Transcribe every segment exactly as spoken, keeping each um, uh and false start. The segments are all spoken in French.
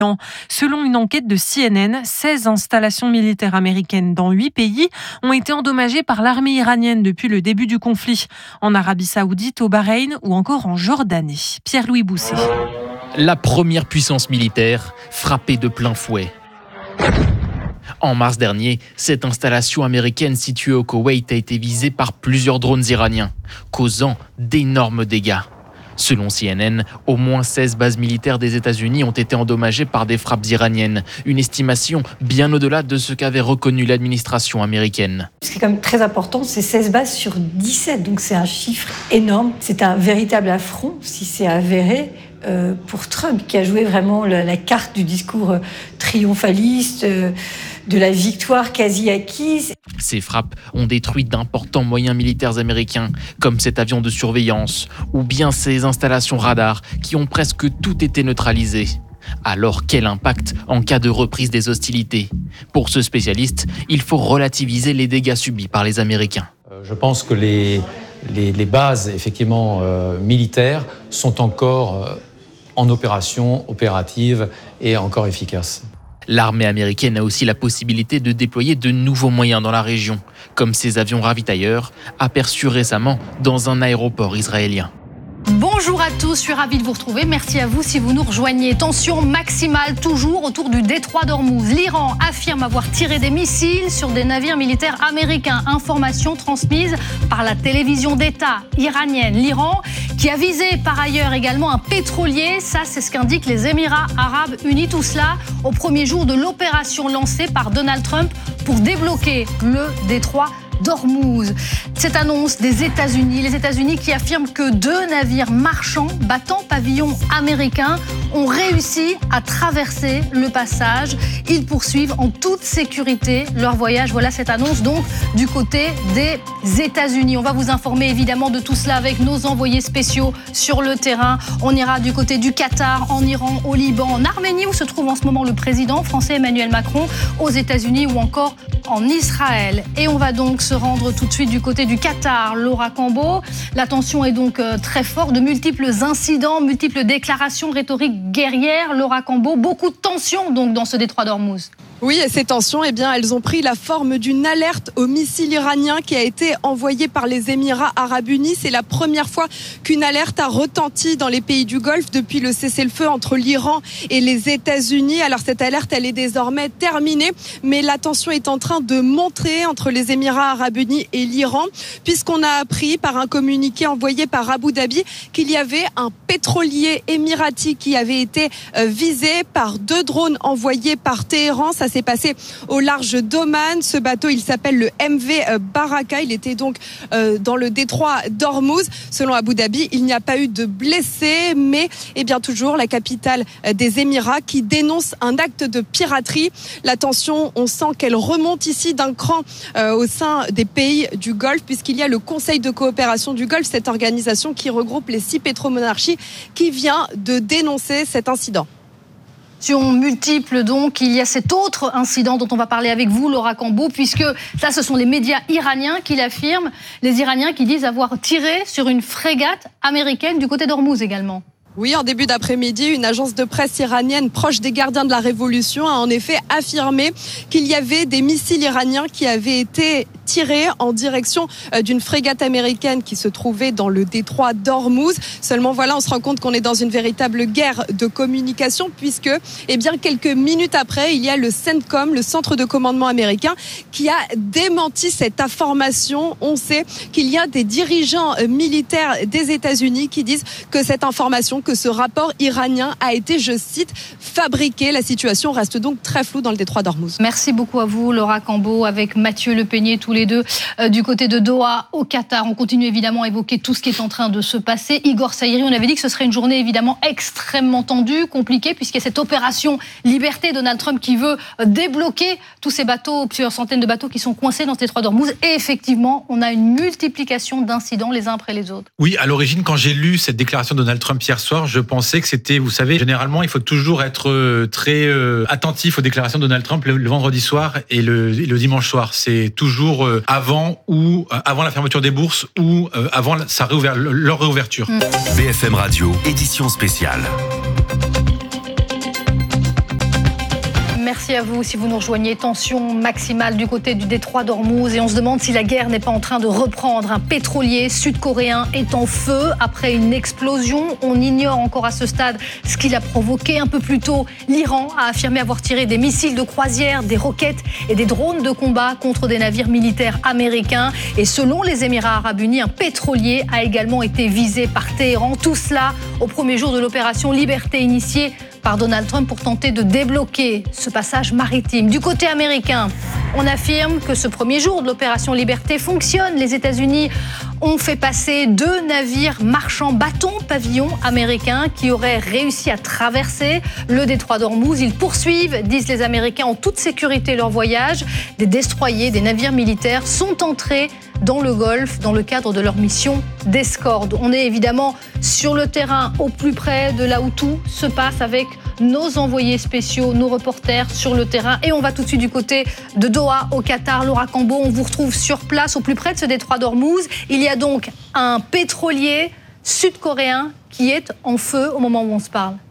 Selon une enquête de C N N, seize installations militaires américaines dans huit pays ont été endommagées par l'armée iranienne depuis le début du conflit, en Arabie Saoudite, au Bahreïn ou encore en Jordanie. Pierre-Louis Bousset. La première puissance militaire frappée de plein fouet. En mars dernier, cette installation américaine située au Koweït a été visée par plusieurs drones iraniens, causant d'énormes dégâts. Selon C N N, au moins seize bases militaires des États-Unis ont été endommagées par des frappes iraniennes, une estimation bien au-delà de ce qu'avait reconnu l'administration américaine. Ce qui est quand même très important, c'est seize bases sur dix-sept, donc c'est un chiffre énorme. C'est un véritable affront, si c'est avéré, euh, pour Trump, qui a joué vraiment la, la carte du discours euh, triomphaliste, euh, de la victoire quasi acquise. Ces frappes ont détruit d'importants moyens militaires américains, comme cet avion de surveillance, ou bien ces installations radars qui ont presque tout été neutralisées. Alors quel impact en cas de reprise des hostilités ? Pour ce spécialiste, il faut relativiser les dégâts subis par les Américains. Je pense que les, les, les bases effectivement euh, militaires sont encore euh, en opération, opératives et encore efficaces. L'armée américaine a aussi la possibilité de déployer de nouveaux moyens dans la région, comme ces avions ravitailleurs aperçus récemment dans un aéroport israélien. Bonjour à tous, je suis ravie de vous retrouver. Merci à vous si vous nous rejoignez. Tension maximale toujours autour du détroit d'Ormuz. L'Iran affirme avoir tiré des missiles sur des navires militaires américains. Information transmise par la télévision d'État iranienne. L'Iran qui a visé par ailleurs également un pétrolier. Ça, c'est ce qu'indiquent les Émirats arabes unis. Tout cela au premier jour de l'opération lancée par Donald Trump pour débloquer le détroit d'Ormuz. Cette annonce des États-Unis, les États-Unis qui affirment que deux navires marchands battant pavillon américain ont réussi à traverser le passage. Ils poursuivent en toute sécurité leur voyage. Voilà cette annonce donc du côté des États-Unis. On va vous informer évidemment de tout cela avec nos envoyés spéciaux sur le terrain. On ira du côté du Qatar, en Iran, au Liban, en Arménie où se trouve en ce moment le président français Emmanuel Macron, aux États-Unis ou encore en Israël. Et on va donc se rendre tout de suite du côté du Qatar. Laura Cambo, la tension est donc très forte, de multiples incidents, multiples déclarations rhétoriques guerrières. Laura Cambo, beaucoup de tensions donc dans ce détroit d'Ormuz. Oui, et ces tensions, eh bien, elles ont pris la forme d'une alerte au missile iranien qui a été envoyée par les Émirats arabes unis. C'est la première fois qu'une alerte a retenti dans les pays du Golfe depuis le cessez-le-feu entre l'Iran et les États-Unis. Alors cette alerte, elle est désormais terminée, mais la tension est en train de monter entre les Émirats arabes unis et l'Iran, puisqu'on a appris par un communiqué envoyé par Abu Dhabi qu'il y avait un pétrolier émirati qui avait été visé par deux drones envoyés par Téhéran. Ça s'est passé au large d'Oman. Ce bateau, il s'appelle le M V Baraka. Il était donc euh, dans le détroit d'Ormuz. Selon Abu Dhabi, il n'y a pas eu de blessés, mais eh bien toujours la capitale des Émirats qui dénonce un acte de piraterie. La tension, on sent qu'elle remonte ici d'un cran euh, au sein des pays du Golfe, puisqu'il y a le Conseil de coopération du Golfe, cette organisation qui regroupe les six pétromonarchies, qui vient de dénoncer cet incident. Multiples donc, il y a cet autre incident dont on va parler avec vous, Laura Cambo, puisque ça, ce sont les médias iraniens qui l'affirment, les Iraniens qui disent avoir tiré sur une frégate américaine du côté d'Ormuz également. Oui, en début d'après-midi, une agence de presse iranienne proche des gardiens de la Révolution a en effet affirmé qu'il y avait des missiles iraniens qui avaient été tirés en direction d'une frégate américaine qui se trouvait dans le détroit d'Ormuz. Seulement voilà, on se rend compte qu'on est dans une véritable guerre de communication puisque, eh bien, quelques minutes après, il y a le CENTCOM, le centre de commandement américain, qui a démenti cette information. On sait qu'il y a des dirigeants militaires des États-Unis qui disent que cette information, que ce rapport iranien a été, je cite, fabriqué. La situation reste donc très floue dans le détroit d'Ormuz. Merci beaucoup à vous, Laura Cambo, avec Mathieu Lepeigné, tous les deux euh, du côté de Doha, au Qatar. On continue évidemment à évoquer tout ce qui est en train de se passer. Igor Saïri, on avait dit que ce serait une journée évidemment extrêmement tendue, compliquée, puisqu'il y a cette opération Liberté, Donald Trump qui veut débloquer tous ces bateaux, plusieurs centaines de bateaux qui sont coincés dans ce détroit d'Ormuz. Et effectivement, on a une multiplication d'incidents les uns après les autres. Oui, à l'origine, quand j'ai lu cette déclaration de Donald Trump hier soir, je pensais que c'était, vous savez, généralement, il faut toujours être très euh, attentif aux déclarations de Donald Trump le, le vendredi soir et le, le dimanche soir. C'est toujours euh, avant ou euh, avant la fermeture des bourses ou euh, avant sa réouver- leur réouverture. Mmh. B F M Radio, édition spéciale. merci à vous. Si vous nous rejoignez, tension maximale du côté du détroit d'Ormuz et on se demande si la guerre n'est pas en train de reprendre. Un pétrolier sud-coréen est en feu après une explosion. On ignore encore à ce stade ce qu'il a provoqué. Un peu plus tôt, l'Iran a affirmé avoir tiré des missiles de croisière, des roquettes et des drones de combat contre des navires militaires américains. Et selon les Émirats arabes unis, un pétrolier a également été visé par Téhéran. Tout cela au premier jour de l'opération Liberté initiée par Donald Trump pour tenter de débloquer ce passage maritime. Du côté américain, on affirme que ce premier jour de l'opération Liberté fonctionne. Les États-Unis ont fait passer deux navires marchands bâton pavillon américains qui auraient réussi à traverser le détroit d'Ormuz. Ils poursuivent, disent les Américains, en toute sécurité leur voyage. Des destroyers, des navires militaires sont entrés dans le Golfe dans le cadre de leur mission d'escorte. On est évidemment sur le terrain au plus près de là où tout se passe avec nos envoyés spéciaux, nos reporters sur le terrain. Et on va tout de suite du côté de Doha, au Qatar. Laura Cambeau, on vous retrouve sur place, au plus près de ce détroit d'Ormuz. Il y a donc un pétrolier sud-coréen qui est en feu au moment où on se parle.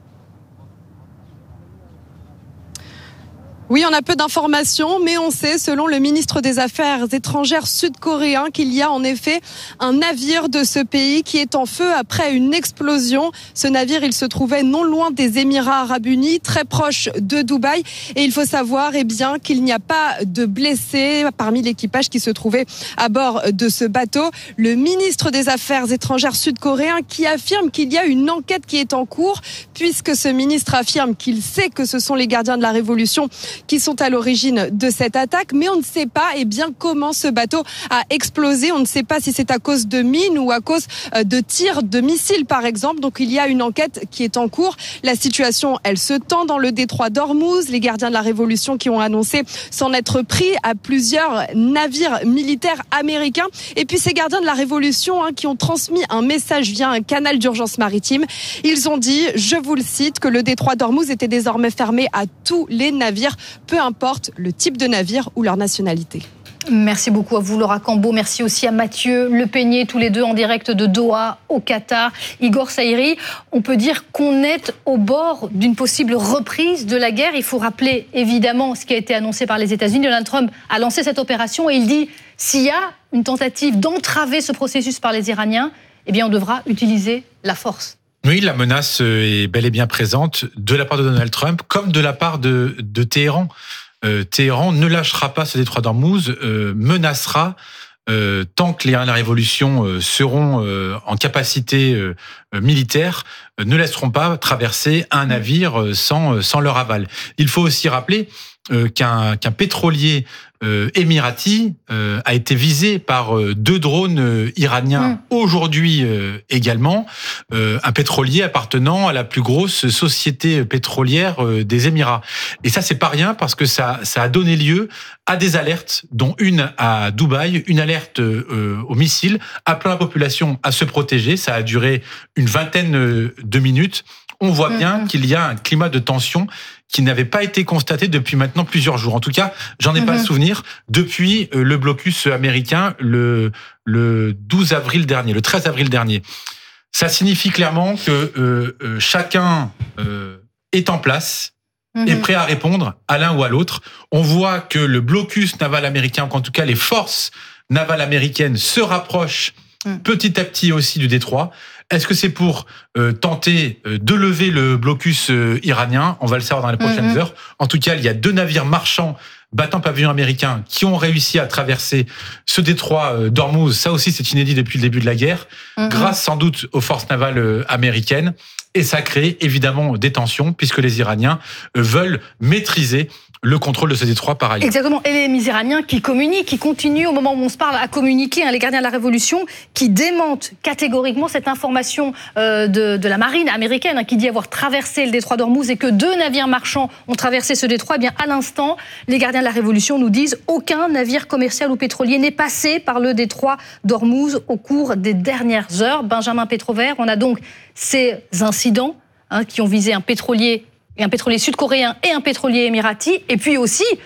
Oui, on a peu d'informations, mais on sait, selon le ministre des Affaires étrangères sud-coréen, qu'il y a en effet un navire de ce pays qui est en feu après une explosion. Ce navire, il se trouvait non loin des Émirats arabes unis, très proche de Dubaï. Et il faut savoir eh bien, qu'il n'y a pas de blessés parmi l'équipage qui se trouvait à bord de ce bateau. Le ministre des Affaires étrangères sud-coréen qui affirme qu'il y a une enquête qui est en cours, puisque ce ministre affirme qu'il sait que ce sont les gardiens de la Révolution qui sont à l'origine de cette attaque, mais on ne sait pas eh bien, comment ce bateau a explosé. On ne sait pas si c'est à cause de mines ou à cause de tirs de missiles, par exemple. Donc il y a une enquête qui est en cours. La situation, elle se tend dans le détroit d'Ormuz. Les gardiens de la Révolution qui ont annoncé s'en être pris à plusieurs navires militaires américains. Et puis ces gardiens de la Révolution hein, qui ont transmis un message via un canal d'urgence maritime. Ils ont dit, je vous le cite, que le détroit d'Ormuz était désormais fermé à tous les navires, peu importe le type de navire ou leur nationalité. Merci beaucoup à vous, Laura Cambeau. Merci aussi à Mathieu Lepeigné, tous les deux en direct de Doha, au Qatar. Igor Saïri, on peut dire qu'on est au bord d'une possible reprise de la guerre. Il faut rappeler évidemment ce qui a été annoncé par les États-Unis. Donald Trump a lancé cette opération et il dit s'il y a une tentative d'entraver ce processus par les Iraniens, eh bien on devra utiliser la force. Oui, la menace est bel et bien présente de la part de Donald Trump comme de la part de, de Téhéran. Euh, Téhéran ne lâchera pas ce détroit d'Ormuz, euh, menacera euh, tant que les, la révolution euh, seront euh, en capacité euh, militaire, euh, ne laisseront pas traverser un navire euh, sans, sans leur aval. Il faut aussi rappeler euh, qu'un, qu'un pétrolier Euh, émirati euh, a été visé par euh, deux drones euh, iraniens mmh. aujourd'hui euh, également, euh, un pétrolier appartenant à la plus grosse société pétrolière euh, des Émirats. Et ça, c'est pas rien parce que ça, ça a donné lieu à des alertes, dont une à Dubaï, une alerte euh, aux missiles, appelant la population à se protéger. Ça a duré une vingtaine de minutes. On voit mmh. bien qu'il y a un climat de tension qui n'avait pas été constaté depuis maintenant plusieurs jours. En tout cas, j'en ai mmh. pas le souvenir depuis le blocus américain le, le douze avril dernier, le treize avril dernier. Ça signifie clairement que euh, chacun euh, est en place, mmh. est prêt à répondre à l'un ou à l'autre. On voit que le blocus naval américain, ou en tout cas les forces navales américaines se rapprochent mmh. petit à petit aussi du détroit. Est-ce que c'est pour euh, tenter euh, de lever le blocus euh, iranien ? On va le savoir dans les prochaines mmh. heures. En tout cas, il y a deux navires marchands battant pavillon américain qui ont réussi à traverser ce détroit euh, d'Ormuz. Ça aussi, c'est inédit depuis le début de la guerre, mmh. grâce sans doute aux forces navales euh, américaines. Et ça crée évidemment des tensions puisque les Iraniens euh, veulent maîtriser le contrôle de ce détroit par ailleurs. Exactement. Et les Iraniens qui communiquent, qui continuent au moment où on se parle à communiquer, hein, les gardiens de la Révolution, qui démentent catégoriquement cette information euh, de, de la marine américaine hein, qui dit avoir traversé le détroit d'Ormuz et que deux navires marchands ont traversé ce détroit. Eh bien, à l'instant, les gardiens de la Révolution nous disent aucun navire commercial ou pétrolier n'est passé par le détroit d'Ormuz au cours des dernières heures. Benjamin Petrover, on a donc ces incidents hein, qui ont visé un pétrolier et un pétrolier sud-coréen et un pétrolier émirati, et puis aussi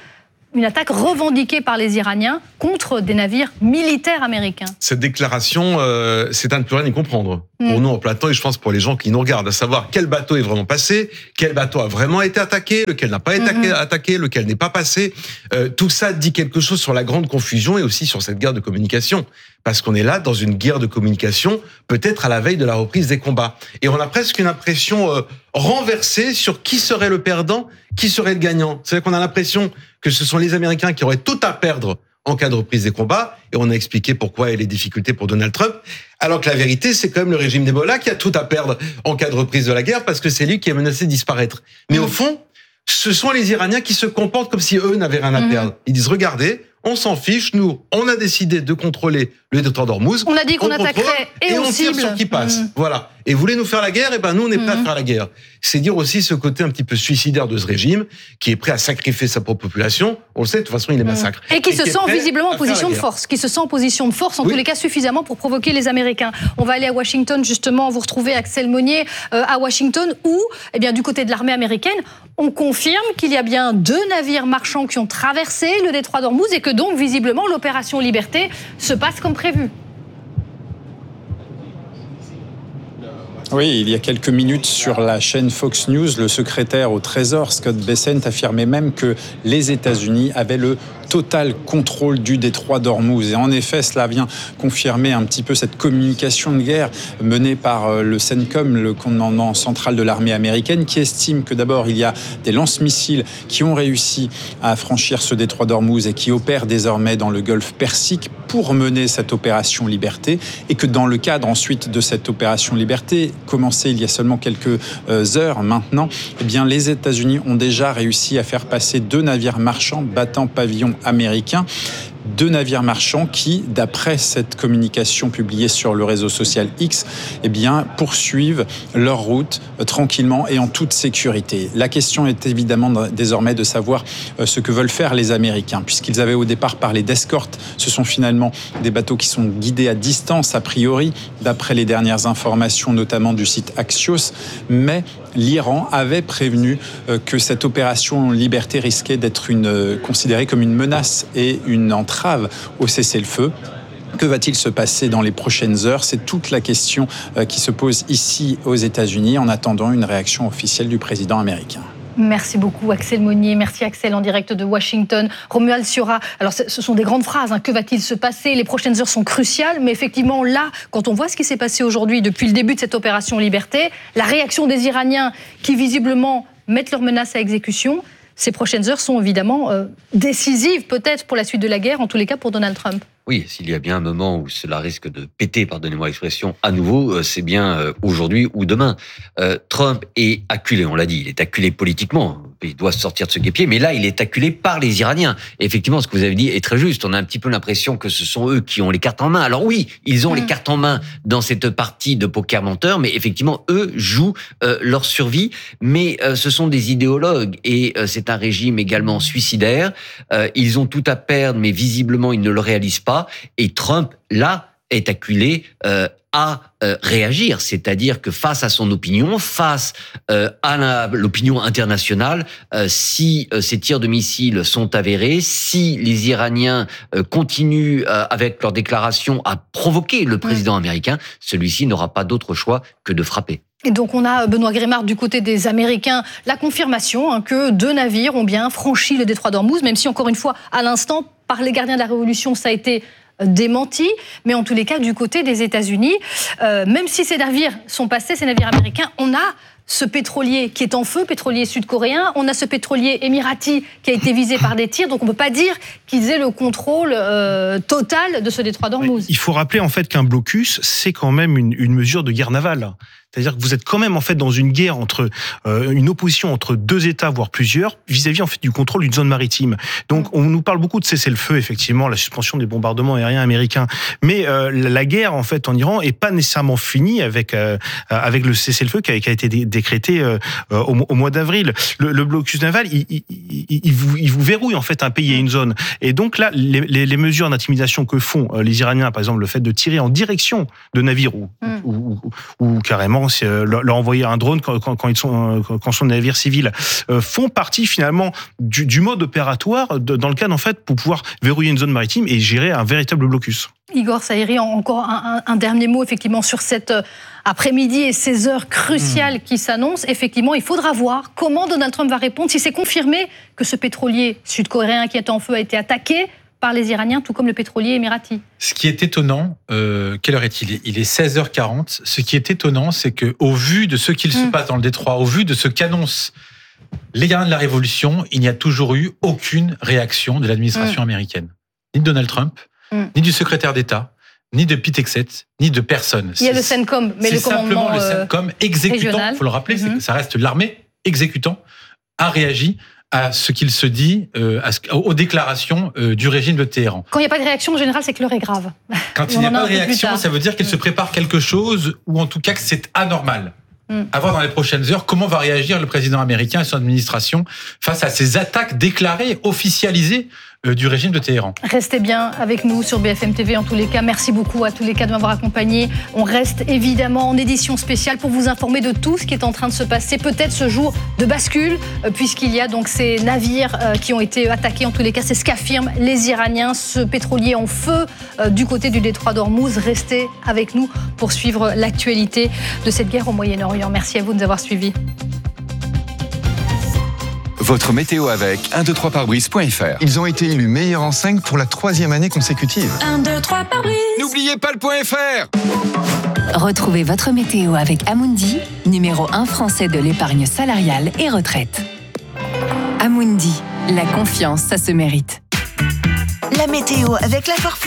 une attaque revendiquée par les Iraniens contre des navires militaires américains. Cette déclaration, euh, c'est à ne plus rien y comprendre. Mmh. Pour nous, en plein temps, et je pense pour les gens qui nous regardent, à savoir quel bateau est vraiment passé, quel bateau a vraiment été attaqué, lequel n'a pas été mmh. attaqué, lequel n'est pas passé. Euh, tout ça dit quelque chose sur la grande confusion et aussi sur cette guerre de communication. Parce qu'on est là dans une guerre de communication, peut-être à la veille de la reprise des combats. Et on a presque une impression euh, renversée sur qui serait le perdant, qui serait le gagnant. C'est-à-dire qu'on a l'impression que ce sont les Américains qui auraient tout à perdre en cas de reprise des combats, et on a expliqué pourquoi et les difficultés pour Donald Trump, alors que la vérité, c'est quand même le régime d'Ebola qui a tout à perdre en cas de reprise de la guerre, parce que c'est lui qui est menacé de disparaître. Mais mmh. au fond, ce sont les Iraniens qui se comportent comme si eux n'avaient rien à mmh. perdre. Ils disent, regardez, on s'en fiche, nous, on a décidé de contrôler le détroit d'Ormuz. On a dit qu'on attaquerait et, et on tire cible. sur qui passe. Mmh. Voilà. Et vous voulez nous faire la guerre, et ben nous, on est prêts mmh. à faire la guerre. C'est dire aussi ce côté un petit peu suicidaire de ce régime, qui est prêt à sacrifier sa propre population. On le sait, de toute façon, il les massacre. Et qui et se qui sent visiblement en position de force, qui se sent en position de force, en oui. tous les cas suffisamment pour provoquer les Américains. On va aller à Washington, justement, vous retrouvez Axel Monnier euh, à Washington, où, eh bien, du côté de l'armée américaine, on confirme qu'il y a bien deux navires marchands qui ont traversé le détroit d'Ormuz et que donc, visiblement, l'opération Liberté se passe comme prévu. Oui, il y a quelques minutes sur la chaîne Fox News, le secrétaire au Trésor, Scott Bessent, affirmait même que les États-Unis avaient le total contrôle du détroit d'Ormuz. Et en effet, cela vient confirmer un petit peu cette communication de guerre menée par le CENTCOM, le commandement central de l'armée américaine, qui estime que d'abord, il y a des lance-missiles qui ont réussi à franchir ce détroit d'Ormuz et qui opèrent désormais dans le golfe Persique pour mener cette opération Liberté, et que dans le cadre ensuite de cette opération Liberté, commencée il y a seulement quelques heures maintenant, eh bien, les États-Unis ont déjà réussi à faire passer deux navires marchands battant pavillon américain. Deux navires marchands qui, d'après cette communication publiée sur le réseau social X, eh bien, poursuivent leur route euh, tranquillement et en toute sécurité. La question est évidemment désormais de savoir euh, ce que veulent faire les Américains, puisqu'ils avaient au départ parlé d'escorte. Ce sont finalement des bateaux qui sont guidés à distance, a priori, d'après les dernières informations, notamment du site Axios. Mais l'Iran avait prévenu euh, que cette opération Liberté risquait d'être une, euh, considérée comme une menace et une entrave au cessez-le-feu. Que va-t-il se passer dans les prochaines heures ? C'est toute la question qui se pose ici aux États-Unis en attendant une réaction officielle du président américain. Merci beaucoup Axel Monnier, merci Axel en direct de Washington. Romuald Siora, alors ce sont des grandes phrases, hein. Que va-t-il se passer ? Les prochaines heures sont cruciales, mais effectivement là, quand on voit ce qui s'est passé aujourd'hui depuis le début de cette opération Liberté, la réaction des Iraniens qui visiblement mettent leurs menaces à exécution, ces prochaines heures sont évidemment euh, décisives peut-être pour la suite de la guerre, en tous les cas pour Donald Trump. Oui, s'il y a bien un moment où cela risque de péter, pardonnez-moi l'expression, à nouveau, c'est bien aujourd'hui ou demain. Euh, Trump est acculé, on l'a dit, il est acculé politiquement. Il doit sortir de ce guêpier, mais là, il est acculé par les Iraniens. Et effectivement, ce que vous avez dit est très juste. On a un petit peu l'impression que ce sont eux qui ont les cartes en main. Alors oui, ils ont mmh. les cartes en main dans cette partie de poker menteur, mais effectivement, eux jouent euh, leur survie. Mais euh, ce sont des idéologues et euh, c'est un régime également suicidaire. Euh, ils ont tout à perdre, mais visiblement, ils ne le réalisent pas. Et Trump, là, est acculé euh, à euh, réagir, c'est-à-dire que face à son opinion, face euh, à la, l'opinion internationale, euh, si euh, ces tirs de missiles sont avérés, si les Iraniens euh, continuent euh, avec leurs déclarations à provoquer le président ouais. américain, celui-ci n'aura pas d'autre choix que de frapper. Et donc on a, Benoît Grémard, du côté des Américains, la confirmation hein, que deux navires ont bien franchi le détroit d'Ormuz, même si encore une fois, à l'instant, par les gardiens de la Révolution, ça a été démenti, mais en tous les cas, du côté des États-Unis, euh, même si ces navires sont passés, ces navires américains, on a ce pétrolier qui est en feu, pétrolier sud-coréen, on a ce pétrolier émirati qui a été visé par des tirs, donc on ne peut pas dire qu'ils aient le contrôle euh, total de ce détroit d'Ormuz. Il faut rappeler en fait qu'un blocus, c'est quand même une, une mesure de guerre navale. C'est-à-dire que vous êtes quand même en fait dans une guerre entre euh, une opposition entre deux États voire plusieurs vis-à-vis en fait du contrôle d'une zone maritime. Donc on nous parle beaucoup de cessez-le-feu, effectivement, la suspension des bombardements aériens américains, mais euh, la guerre en fait en Iran est pas nécessairement finie avec euh, avec le cessez-le-feu qui a, qui a été dé- décrété euh, au, au mois d'avril. Le, le blocus naval, il, il, il, il, vous, il vous verrouille en fait un pays et une zone. Et donc là, les, les, les mesures d'intimidation que font euh, les Iraniens, par exemple le fait de tirer en direction de navires ou, mm. ou, ou, ou, ou carrément finalement leur, leur envoyer un drone quand, quand, quand ils sont quand sont des navires civils euh, font partie finalement du, du mode opératoire de, dans le cadre en fait pour pouvoir verrouiller une zone maritime et gérer un véritable blocus. Igor Saïri, encore un, un, un dernier mot effectivement sur cette après-midi et ces heures cruciales mmh. qui s'annoncent. Effectivement, il faudra voir comment Donald Trump va répondre si c'est confirmé que ce pétrolier sud-coréen qui est en feu a été attaqué par les Iraniens, tout comme le pétrolier émirati. Ce qui est étonnant, euh, quelle heure est-il ? Il est seize heures quarante. Ce qui est étonnant, c'est qu'au vu de ce qu'il mmh. se passe dans le détroit, au vu de ce qu'annoncent les gardiens de la Révolution, il n'y a toujours eu aucune réaction de l'administration mmh. américaine. Ni de Donald Trump, mmh. ni du secrétaire d'État, ni de Pete Hegseth, ni de personne. Il y a le CENTCOM, mais le commandement C'est simplement le CENTCOM exécutant, il faut le rappeler, mmh. ça reste l'armée exécutant, a réagi à ce qu'il se dit, euh, à ce, aux déclarations euh, du régime de Téhéran. Quand il n'y a pas de réaction, en général, c'est que l'heure est grave. Quand il n'y a pas de réaction, ça veut dire qu'il mmh. se prépare quelque chose, ou en tout cas que c'est anormal. Mmh. À voir dans les prochaines heures comment va réagir le président américain et son administration face à ces attaques déclarées, officialisées euh, du régime de Téhéran. Restez bien avec nous sur B F M T V en tous les cas. Merci beaucoup à tous les cas de m'avoir accompagné. On reste évidemment en édition spéciale pour vous informer de tout ce qui est en train de se passer. Peut-être ce jour de bascule, euh, puisqu'il y a donc ces navires euh, qui ont été attaqués. En tous les cas, c'est ce qu'affirment les Iraniens. Ce pétrolier en feu euh, du côté du détroit d'Ormuz. Restez avec nous pour suivre l'actualité de cette guerre au Moyen-Orient. Merci à vous de nous avoir suivis. Votre météo avec un deux trois pare-brise point F R. Ils ont été élus meilleurs en cinq pour la troisième année consécutive. un deux trois pare-brise. N'oubliez pas le point F R. Retrouvez votre météo avec Amundi, numéro un français de l'épargne salariale et retraite. Amundi, la confiance, ça se mérite. La météo avec la Carrefour.